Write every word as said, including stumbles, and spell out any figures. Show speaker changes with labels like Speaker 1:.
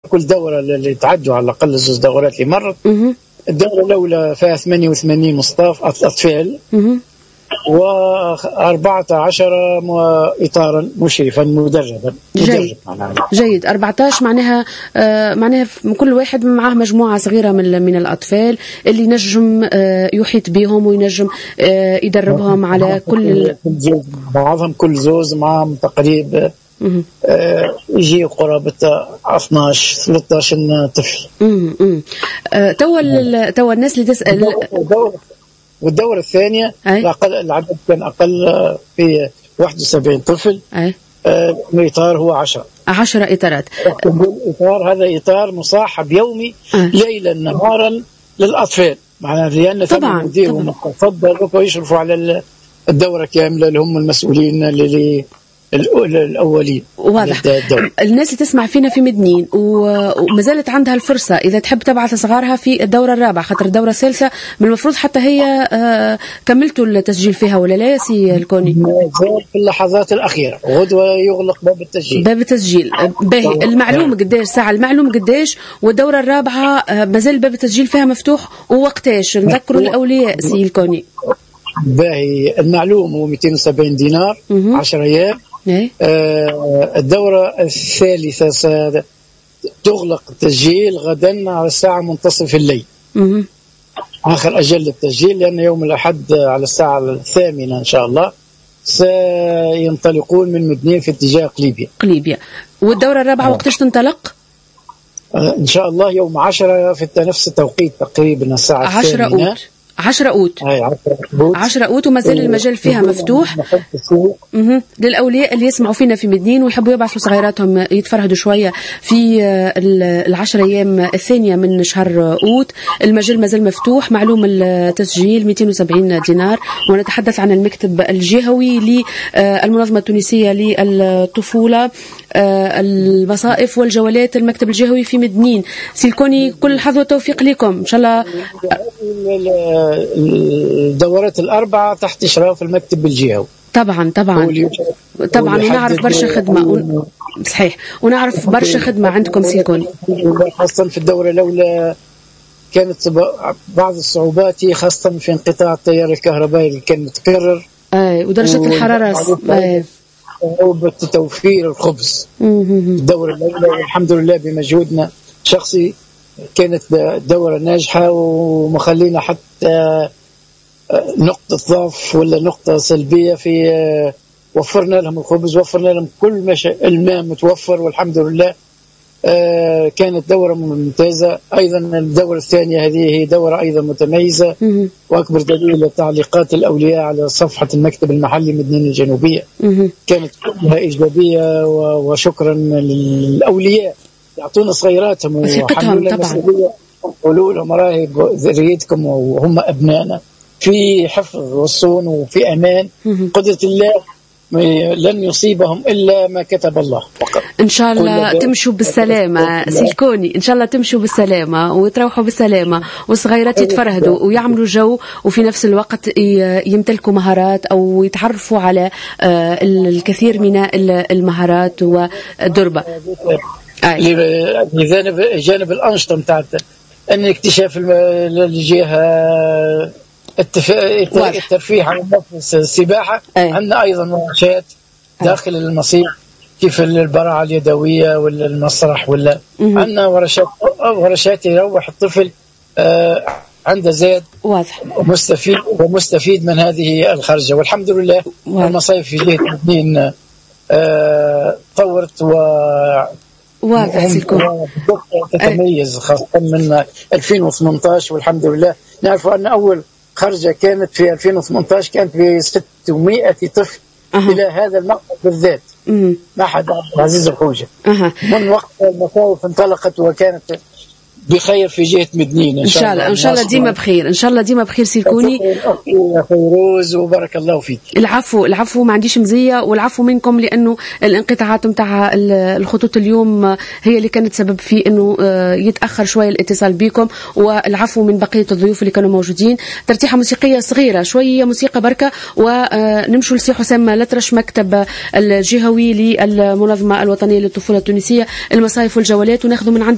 Speaker 1: كل دورة اللي تعدوا على الأقل زوج دورات اللي مرت. الدورة الأولى فيها ثمانية وثمانين مصطاف أطفال وأربعة عشر إطارا مشرفا مدربا.
Speaker 2: جيد جيد. أربعة عشر معناها آه معناها كل واحد معاه مجموعة صغيرة من من الأطفال اللي ينجم آه يحيط بهم وينجم آه يدربهم على كل
Speaker 1: بعضهم كل زوز معهم تقريبا آه يجي قرابة اثناش ثلاثة عشر طفل.
Speaker 2: آه توا توا الناس اللي تسأل.
Speaker 1: والدورة الثانية العدد كان أقل في واحد وسبعين طفل.
Speaker 2: أي.
Speaker 1: آه الإطار هو عشرة
Speaker 2: عشرة إطارات.
Speaker 1: الإطار هذا إطار مصاحب يومي أه. ليلا نهارا للأطفال، معناها لأن
Speaker 2: طبعا
Speaker 1: مدير ومتفضل ويشرفوا على الدورة كاملة اللي هم المسؤولين اللي الأولين.
Speaker 2: واضح. الناس اللي تسمع فينا في مدنين وما زالت عندها الفرصة إذا تحب تبعث صغارها في الدورة الرابعة، خاطر الدورة الثالثة من المفروض حتى هي كملتوا التسجيل فيها ولا لا سي الكوني؟
Speaker 1: في اللحظات الأخيرة غدوة يغلق باب التسجيل.
Speaker 2: باب التسجيل باهي. المعلوم قديش ساعة المعلوم قديش، والدورة الرابعة ما زال باب التسجيل فيها مفتوح ووقتاش نذكروا الأولياء سي الكوني؟
Speaker 1: باهي. المعلوم هو مئتين وسبعين دينار عشرة أيام. آه الدورة الثالثة ستغلق التسجيل غدا على الساعة منتصف الليل.
Speaker 2: مه.
Speaker 1: آخر أجل التسجيل، لأن يوم الأحد على الساعة الثامنة إن شاء الله سينطلقون من مدنين في اتجاه قليبيا.
Speaker 2: قليبيا. والدورة الرابعة آه. وقتش تنطلق؟
Speaker 1: آه إن شاء الله يوم عشرة في نفس التوقيت تقريبا الساعة
Speaker 2: عشرة أوت. عشرة أوت. عشرة أوت وما زال المجال فيها مفتوح مه. للأولياء اللي يسمعوا فينا في مدنين ويحبوا يبعثوا صغيراتهم يتفرهدوا شوية في العشر أيام الثانية من شهر أوت. المجال ما زال مفتوح. معلوم التسجيل مئتين وسبعين دينار. ونتحدث عن المكتب الجهوي للمنظمة التونسية للطفولة المصائف والجولات، المكتب الجهوي في مدنين. سيلكوني كل الحظ والتوفيق لكم إن شاء الله.
Speaker 1: الدورات الأربعة تحت إشراف المكتب الجهوي.
Speaker 2: طبعا طبعا طبعا ونعرف برشا خدمة ون... صحيح ونعرف برشا خدمة عندكم سيكوني،
Speaker 1: خاصة في الدورة الأولى كانت بعض الصعوبات خاصة في انقطاع التيار الكهربائي اللي كان متكرر.
Speaker 2: اي ودرجة و... الحرارة
Speaker 1: صعوبة توفير الخبز. الدورة الأولى والحمد لله بمجهودنا شخصي كانت دورة ناجحة ومخلينا حتى نقطة ضعف ولا نقطة سلبية في وفرنا لهم الخبز، وفرنا لهم كل مش... الماء متوفر والحمد لله. كانت دورة ممتازة. أيضا الدورة الثانية هذه هي دورة أيضا متميزة، وأكبر دليل تعليقات الأولياء على صفحة المكتب المحلي مدنين الجنوبية كانت كلها إيجابية، وشكرا للأولياء يعطونا صغيراتهم
Speaker 2: وحملوا طبعا
Speaker 1: قولوا لهم راهي ذريتكم وهم أبنائنا في حفظ والصون وفي أمان. قدرة الله لن يصيبهم إلا ما كتب الله فقط.
Speaker 2: إن شاء الله تمشوا بالسلامة سيلكوني، إن شاء الله تمشوا بالسلامة وتروحوا بالسلامة والصغيرات يتفرهدوا ويعملوا جو، وفي نفس الوقت يمتلكوا مهارات أو يتعرفوا على الكثير من المهارات والدربة.
Speaker 1: لجانب جانب الأنشطة متاعت أن اكتشاف الجهة الترفيه عن النفس السباحة. عندنا أيضا ورشات داخل المصيف كيف البراعة اليدوية ولا المسرح ولا عندنا ورشات ورشات يروح الطفل عنده زاد
Speaker 2: واضح
Speaker 1: مستفيد ومستفيد من هذه الخرجة. والحمد لله المصايف في جهة مدنين طورت و
Speaker 2: واضح سيكون
Speaker 1: تتميز خاصة من ألفين وثمانية عشر. والحمد لله نعرف أن أول خرجة كانت في ألفين وثمانية عشر كانت ب ستمائة طفل أه. إلى هذا المقصد بالذات معهد عبد العزيز الخوجة.
Speaker 2: أه.
Speaker 1: من وقت المصايف انطلقت وكانت بخير في جهة مدنين إن شاء الله.
Speaker 2: إن شاء الله ديما بخير، إن شاء الله ديما بخير سيكوني.
Speaker 1: يا فيروز وبارك الله فيك.
Speaker 2: العفو العفو ما عنديش مزية، والعفو منكم لأنه الانقطاعات متاع الخطوط اليوم هي اللي كانت سبب في أنه يتأخر شوية الاتصال بكم، والعفو من بقية الضيوف اللي كانوا موجودين. ترتيحة موسيقية صغيرة شوية موسيقى بركة ونمشوا لسي حسام الأطرش مكتب الجهوي للمنظمة الوطنية للطفولة التونسية المصايف والجولات، وناخذوا من عند